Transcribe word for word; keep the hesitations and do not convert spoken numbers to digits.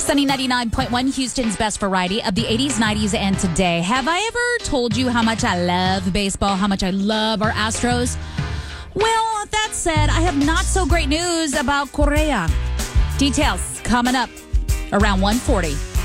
Sunny ninety-nine point one, Houston's best variety of the eighties, nineties, and today. Have I ever told you how much I love baseball, how much I love our Astros? Well, that said, I have not so great news about Correa. Details coming up around one forty.